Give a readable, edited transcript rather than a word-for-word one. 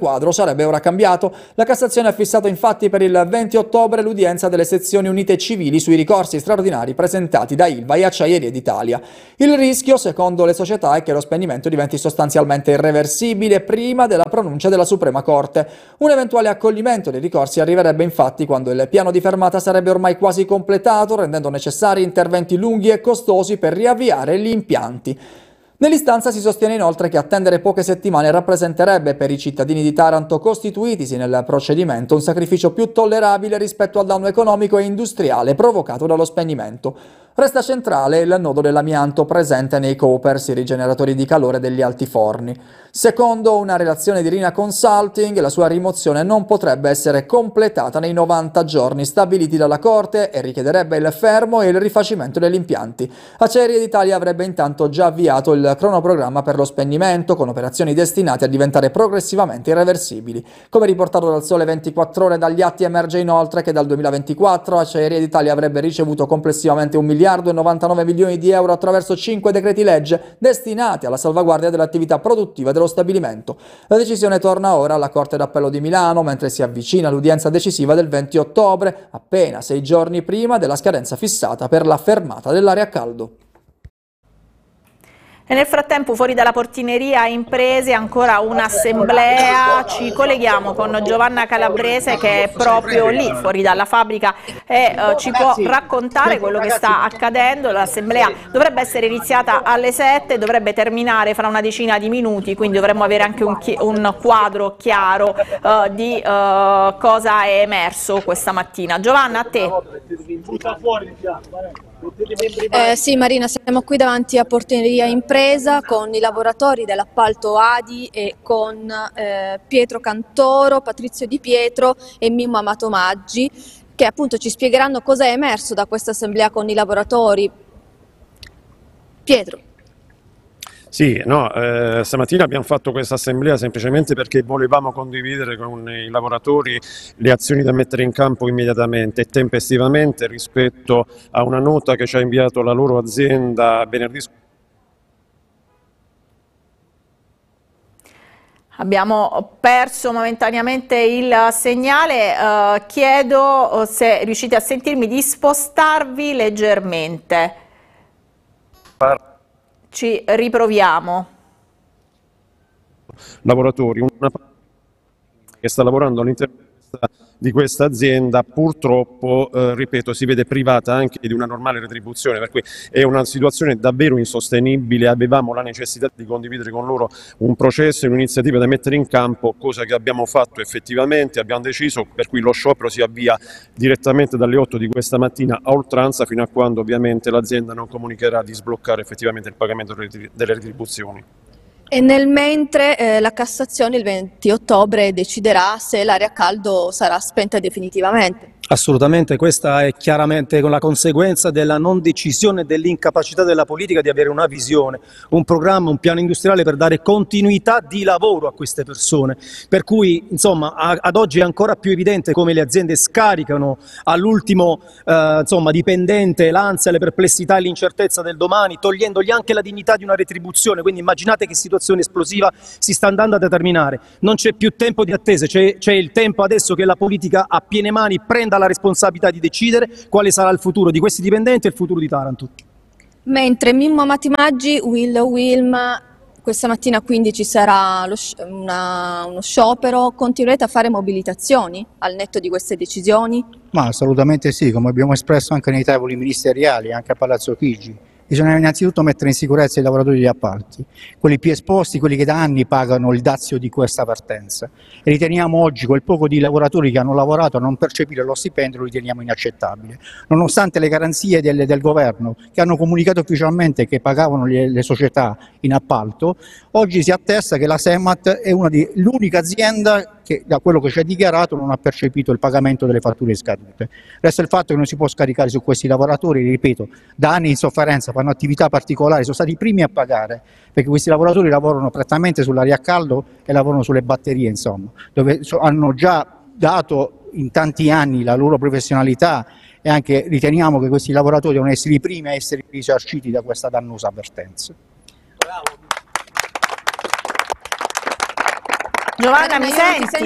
quadro sarebbe ora cambiato. La Cassazione ha fissato infatti per il 20 ottobre l'udienza delle sezioni unite civili sui ricorsi straordinari presentati da Ilva e Acciaierie d'Italia. Il rischio, secondo le società, è che lo spegnimento diventi sostanzialmente irreversibile prima della pronuncia della Suprema Corte. Un eventuale accoglimento dei ricorsi arriverebbe infatti quando il piano di fermata sarebbe ormai quasi completato, rendendo necessari interventi lunghi e costosi per riavviare gli impianti. Nell'istanza si sostiene inoltre che attendere poche settimane rappresenterebbe per i cittadini di Taranto costituitisi nel procedimento un sacrificio più tollerabile rispetto al danno economico e industriale provocato dallo spegnimento. Resta centrale il nodo dell'amianto presente nei Copers, i rigeneratori di calore degli altiforni. Secondo una relazione di Rina Consulting, la sua rimozione non potrebbe essere completata nei 90 giorni stabiliti dalla Corte e richiederebbe il fermo e il rifacimento degli impianti. Acciaierie d'Italia avrebbe intanto già avviato il cronoprogramma per lo spegnimento, con operazioni destinate a diventare progressivamente irreversibili. Come riportato dal Sole 24 Ore, dagli atti emerge inoltre che dal 2024 Acciaierie d'Italia avrebbe ricevuto complessivamente 1.099 milioni di euro attraverso 5 decreti legge destinati alla salvaguardia dell'attività produttiva dello stabilimento. La decisione torna ora alla Corte d'Appello di Milano, mentre si avvicina l'udienza decisiva del 20 ottobre, appena 6 giorni prima della scadenza fissata per la fermata dell'area a caldo. E nel frattempo fuori dalla portineria imprese ancora un'assemblea, ci colleghiamo con Giovanna Calabrese che è proprio lì fuori dalla fabbrica e ci può raccontare quello che sta accadendo. L'assemblea dovrebbe essere iniziata alle 7, dovrebbe terminare fra una decina di minuti, quindi dovremmo avere anche un quadro chiaro di cosa è emerso questa mattina. Giovanna, a te. Sì Marina, siamo qui davanti a Portineria Impresa con i lavoratori dell'appalto Adi e con Pietro Cantoro, Patrizio Di Pietro e Mimmo Amato Maggi, che appunto ci spiegheranno cosa è emerso da questa assemblea con i lavoratori. Pietro. Sì, no, stamattina abbiamo fatto questa assemblea semplicemente perché volevamo condividere con i lavoratori le azioni da mettere in campo immediatamente e tempestivamente rispetto a una nota che ci ha inviato la loro azienda venerdì scorso. Abbiamo perso momentaneamente il segnale, chiedo se riuscite a sentirmi di spostarvi leggermente. Ci riproviamo. Lavoratori, una che sta lavorando all'interno di questa azienda purtroppo, ripeto, si vede privata anche di una normale retribuzione, per cui è una situazione davvero insostenibile. Avevamo la necessità di condividere con loro un processo e un'iniziativa da mettere in campo, cosa che abbiamo fatto effettivamente, abbiamo deciso, per cui lo sciopero si avvia direttamente dalle 8 di questa mattina a oltranza fino a quando ovviamente l'azienda non comunicherà di sbloccare effettivamente il pagamento delle retribuzioni. E nel mentre la Cassazione il 20 ottobre deciderà se l'area a caldo sarà spenta definitivamente. Assolutamente, questa è chiaramente con la conseguenza della non decisione e dell'incapacità della politica di avere una visione, un programma, un piano industriale per dare continuità di lavoro a queste persone. Per cui, insomma, ad oggi è ancora più evidente come le aziende scaricano all'ultimo dipendente l'ansia, le perplessità e l'incertezza del domani, togliendogli anche la dignità di una retribuzione. Quindi immaginate che situazione esplosiva si sta andando a determinare. Non c'è più tempo di attesa, c'è il tempo adesso che la politica a piene mani prenda la responsabilità di decidere quale sarà il futuro di questi dipendenti e il futuro di Taranto. Mentre Mimmo Amati Maggi, Wilm, questa mattina quindi ci sarà uno sciopero, continuerete a fare mobilitazioni al netto di queste decisioni? Ma assolutamente sì, come abbiamo espresso anche nei tavoli ministeriali, anche a Palazzo Chigi. Bisogna innanzitutto mettere in sicurezza i lavoratori degli appalti, quelli più esposti, quelli che da anni pagano il dazio di questa partenza. E riteniamo oggi quel poco di lavoratori che hanno lavorato a non percepire lo stipendio, lo riteniamo inaccettabile. Nonostante le garanzie del governo che hanno comunicato ufficialmente che pagavano le società in appalto, oggi si attesta che la Semat è l'unica azienda che da quello che ci ha dichiarato non ha percepito il pagamento delle fatture scadute. Resta il fatto che non si può scaricare su questi lavoratori, ripeto, da anni in sofferenza, fanno attività particolari, sono stati i primi a pagare, perché questi lavoratori lavorano prettamente sull'aria a caldo e lavorano sulle batterie, insomma, dove hanno già dato in tanti anni la loro professionalità e anche riteniamo che questi lavoratori devono essere i primi a essere risarciti da questa dannosa avvertenza. Giovanna, mi Marina, io non ti senti?